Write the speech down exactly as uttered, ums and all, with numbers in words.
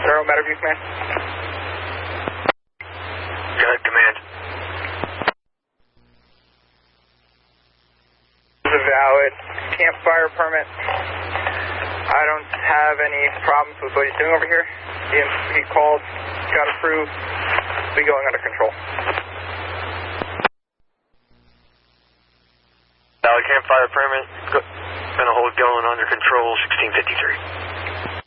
Zero, Matterview Command. Go ahead, Command. This is a valid campfire permit. I don't have any problems with what he's doing over here. He, he called, got approved, be going under control. Valid campfire permit, go, gonna hold going under control, sixteen fifty-three.